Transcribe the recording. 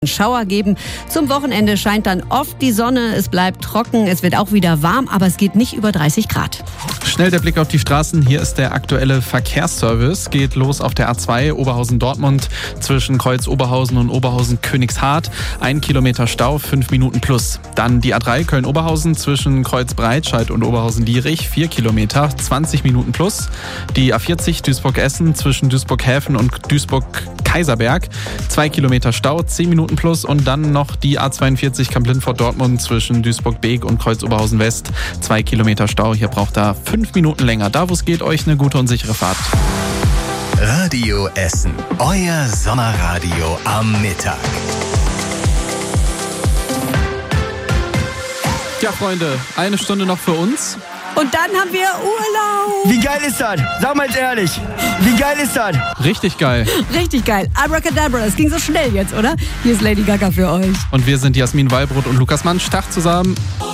Schauer geben. Zum Wochenende scheint dann oft die Sonne, es bleibt trocken, es wird auch wieder warm, aber es geht nicht über 30 Grad. Schnell der Blick auf die Straßen. Hier ist der aktuelle Verkehrsservice. Geht los auf der A2 Oberhausen-Dortmund zwischen Kreuz Oberhausen und Oberhausen-Königshardt. 1 Kilometer Stau, 5 Minuten plus. Dann die A3 Köln-Oberhausen zwischen Kreuz Breitscheid und Oberhausen-Lierich. 4 Kilometer, 20 Minuten plus. Die A40 Duisburg-Essen zwischen Duisburg-Häfen und Duisburg-Kaiserberg. 2 Kilometer Stau, 10 Minuten plus. Und dann noch die A42 Kamp-Lindfort-Dortmund zwischen Duisburg-Beek und Kreuz Oberhausen-West. 2 Kilometer Stau. Hier braucht er 5 Minuten länger. Da, wo es geht, euch eine gute und sichere Fahrt. Radio Essen. Euer Sommerradio am Mittag. Ja, Freunde, eine Stunde noch für uns. Und dann haben wir Urlaub. Wie geil ist das? Sag mal jetzt ehrlich. Wie geil ist das? Richtig geil. Richtig geil. Abracadabra, das ging so schnell jetzt, oder? Hier ist Lady Gaga für euch. Und wir sind Jasmin Wallbrot und Lukas Mann. Tag zusammen.